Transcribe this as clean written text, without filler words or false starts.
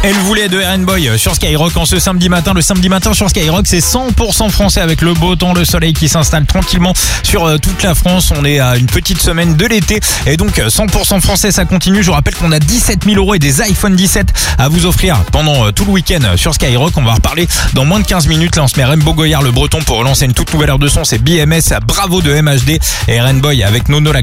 Elle voulait de RN Boy sur Skyrock en ce samedi matin. Le samedi matin sur Skyrock, c'est 100% français avec le beau temps, le soleil qui s'installe tranquillement sur toute la France. On est à une petite semaine de l'été et donc 100% français, ça continue. Je vous rappelle qu'on a 17 000 € et des iPhone 17 à vous offrir pendant tout le week-end sur Skyrock. On va en reparler dans moins de 15 minutes. Là, on se met Rembo Goyard, le breton, pour relancer une toute nouvelle heure de son. C'est BMS, Bravo de MHD et RN Boy avec Nono la